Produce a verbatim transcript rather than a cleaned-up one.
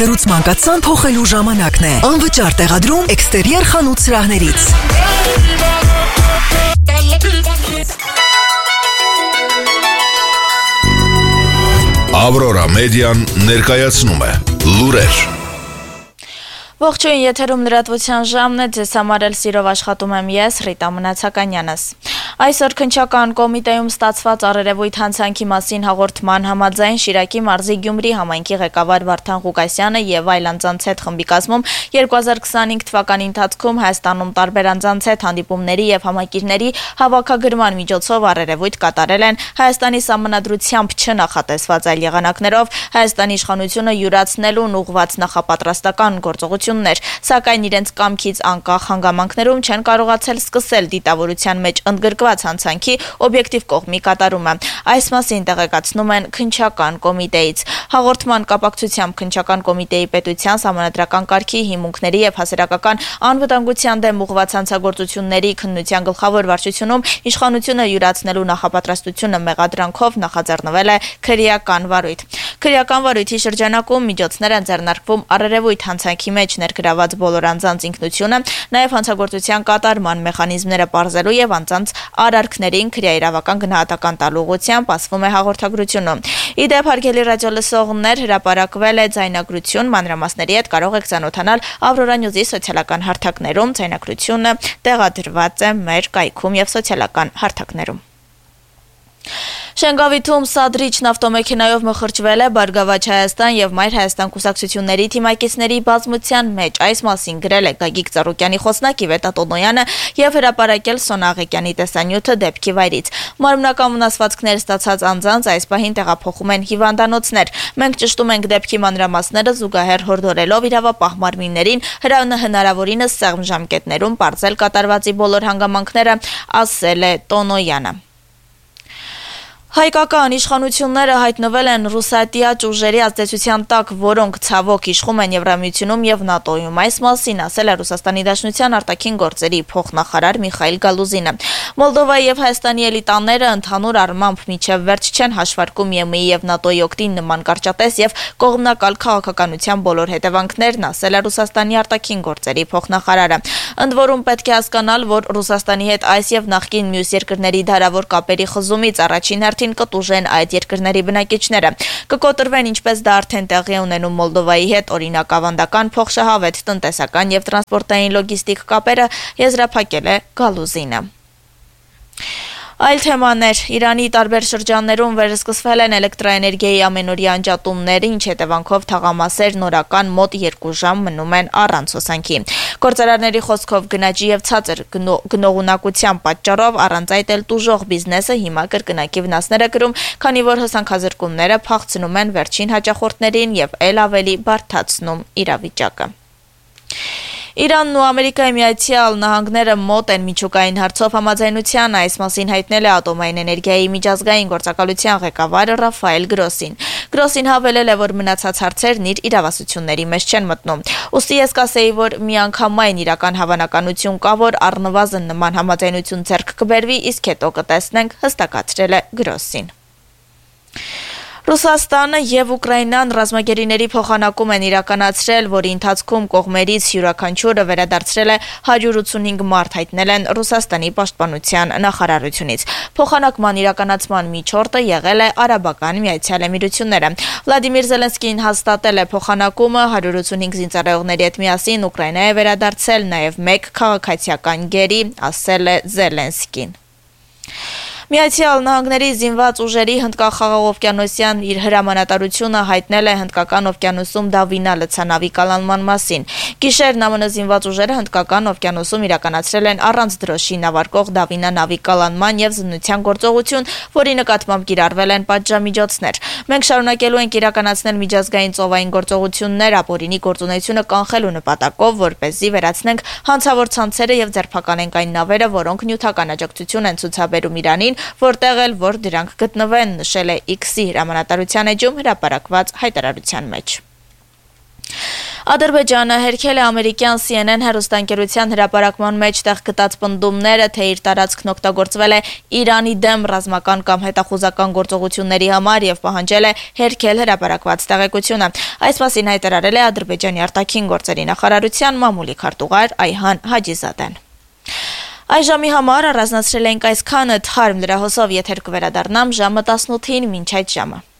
Վերուցմանկացան փոխելու ժամանակն է։ Անվճար տեղադրում էքստերիեր խանութ սրահներից։ Ավրորա մեդիան ներկայացնում է լուրեր։ Ողջույն, եթերում լրատվության ժամն է, ձեզ համար էլ սիրով աշխատում եմ ես, Ռիտա Մնացականյանս։ Այսօր քննչական կոմիտեում ստացված առերևույթ հանցանքի մասին հաղորդման համաձայն Շիրակի մարզի Գյումրի համայնքի ղեկավար Վարդան Ղուկասյանը եւ այլ անձանց հետ խմբի կազմում երկու հազար քսանհինգ թվականի ընթացքում Հայաստանում տարբեր անձանց հետ հանդիպումների եւ համակիրների հավաքագրման միջոցով առերևույթ կատարել են Հայաստանի սահմանադրությամբ չնախատեսված այլ եղանակներով Հայաստանի իշխանությունը յուրացնելուն ուղղված նախապատրաստական գործողություններ, սակայն իրենց կամքից անկախ հանգամանքներում չեն կարողացել սկսել դիտավորության մեջ ընդգրկված հանցանքի օբյեկտիվ կողմի կատարումը։ Այս մասին տեղեկացնում են քննչական կոմիտեից։ Հաղորդման կապակցությամբ քննչական կոմիտեի պետության սահմանադրական կարգի հիմունքների եւ հասարակական անվտանգության դեմ ուղղված հանցագործությունների քննության գլխավոր վարչությունում իշխանությունը յուրացնելու նախապատրաստությունը մեղադրանքով նախաձեռնվել է քրեական վարույթ։ Քրեական վարույթի շրջանակում միջոցներ են ձեռնարկվում առերևույթ հանցանքի մեջ ներգրաված բոլոր անձանց ինքնությունը, նաեւ հանցագործության կատարման մեխանիզմները պարզելու եւ անձանց արարքներին քրեաիրավական գնահատական տալու ուղղությամբ ասվում է հաղորդագրությունում։ Իդեպ հարգելի ռադիոլսողներ, հրապարակվել է ձայնագրություն, մանրամասների հետ կարող եք ծանոթանալ Ավրորա Նյուզի սոցիալական հարթակներում, ձայնագրությունը տեղադրված է մեր կայքում եւ սոցիալական հարթակներում։ Շենգավիթում Սադրիչն ավտոմեքենայով մխրճվել է Բարգավաճ Հայաստան եւ Մայր Հայաստան կուսակցությունների թիմակիցների բազմության մեջ։ Այս մասին գրել է Գագիկ Ծառուկյանի խոսնակ Իվետա Տոնոյանը եւ հրապարակել Սոնաղեկյանի տեսանյութը դեպքի վայրից։ Մարմնական վնասվածքներ ստացած անձանց այս պահին տեղափոխում են հիվանդանոցներ։ Մենք ճշտում ենք դեպքի մանրամասները զուգահեռ հորդորելով իրավապահ մարմիններին հնարավորինս սեղմ ժամկետներում պարզել կատարվածի բոլոր հանգամանքները, ասել է Տոնոյանը։ Հայկական իշխանությունները հայտնվել են ռուսատիաճ ուժերի ազդեցության տակ, որոնք ցավոք իշխում են Եվրամիությունում եւ ՆԱՏՕ-ում։ Այս մասին ասել է Ռուսաստանի Դաշնության արտաքին գործերի փոխնախարար Միխայիլ Գալուզինը։ Մոլդովայի եւ Հայաստանի էլիտաները ընդհանուր առմամբ միջև վերջ չեն հաշվարկում ԵՄ-ի եւ ՆԱՏՕ-ի օգտին նման կարճատես եւ կողմնակալ քաղաքականության բոլոր հետևանքներն, ասել է Ռուսաստանի արտաքին գործերի փոխնախարարը։ Ընդ որում պետք է հասկանալ, որ Ռուսաստանի հետ այս եւ նախկին մյուս երկրների դարավոր կապերի խզումից առաջին կտուժեն այդ երկրների բնակիչները։ Կկոտրվեն, ինչպես դա արդեն տեղի ունենում Մոլդովայի հետ, օրինակ ավանդական փոխշահավետ տնտեսական եւ տրանսպորտային լոգիստիկ կապերը, եզրափակել է Գալուզինը։ Այլ թեմաներ. Իրանի տարբեր շրջաններում վերսկսվել են էլեկտրաէներգիայի ամենօրյա անջատումները, ինչ հետևանքով թաղամասեր նորական մոտ երկու ժամ մնում են առանց հոսանքի։ Գործարարների խոսքով գնաճի եւ ցածր գնողունակության պատճառով առանց այդ էլ տուժող բիզնեսը հիմա կրկնակի վնասներ է կրում, քանի որ հոսանքազրկումները փախցնում են վերջին հաճախորդներին եւ ել ավելի բարդացնում իրավիճակը։ Իրանն ու Ամերիկայի Միացյալ Նահանգները մոտ են միջուկային հարցով համաձայնության, այս մասին հայտնել է ատոմային էներգիայի միջազգային գործակալության ղեկավար Ռաֆայել Գրոսին։ Գրոսին հավելել է, որ մնացած հարցերն իր իրավասությունների մեջ չեն մտնում։ Ուստի ես կասեի, որ միանգամայն իրական հավանականություն կա, որ առնվազն նման համաձայնություն ձեռք կբերվի, իսկ հետո կտեսնենք, հստակացրել է Գրոսին։ Ռուսաստանը եւ Ուկրաինան ռազմագերիների փոխանակում են իրականացրել, որի ընթացքում կողմերից յուրաքանչյուրը վերադարձրել է հարյուր ութսունհինգ մարդ, հայտնել են Ռուսաստանի պաշտպանության նախարարությունից։ Փոխանակման իրականացման միջորդը եղել է Արաբական Միացյալ Էմիրությունները։ Վլադիմիր Զելենսկին հաստատել է փոխանակումը, հարյուր ութսունհինգ զինծառայողների հետ միասին Ուկրաինա է վերադարձել նաեւ մեկ քաղաքացիական գերի, ասել է Զելենսկին։ Միացյալ Նահանգների զինված ուժերի հնդկախաղաղօվկիանոսյան իր հրամանատարությունը հայտնել է հնդկական օվկիանոսում Դավինա լցանավի կալանման մասին։ Գիշերն ԱՄՆ զինված ուժերը հնդկական օվկիանոսում իրականացրել են առանց դրոշի նավարկող Դավինա նավի կալանման եւ զննության գործողություն, որի նկատմամբ կիրառվել են պատժամիջոցներ։ Մենք շարունակելու ենք իրականացնել միջազգային ծովային գործողություններ ապօրինի գործունեությունը կանխելու նպատակով, որպեսզի վերացնենք հանցավոր ցանցերը եւ ձերբականենք այն նավերը, որոնք նյութական աջակցություն են ցուցաբերում Իրանին, որտեղ էլ որ դրանք գտնվեն, նշել է X-ի հրամանատարության էջում հրապարակված հայտարարության մեջ։ Ադրբեջանը հերքել է ամերիկյան C N N հեռուստաընկերության հրապարակման մեջ տեղ գտած պնդումները, թե իր տարածքն օգտագործվել է Իրանի դեմ ռազմական կամ հետախուզական գործողությունների համար եւ պահանջել է հերքել հրապարակված տեղեկությունը։ Այս մասին հայտարարել է Ադրբեջանի արտաքին գործերի նախարարության մամուլի քարտուղար Այհան Հաջիզադեն։ Այժմի համար առանձնացրել ենք այսքանը, թարմ լրահոսով եթեր կվերադառնամ ժամը տասնութին, մինչ այդ ժամը։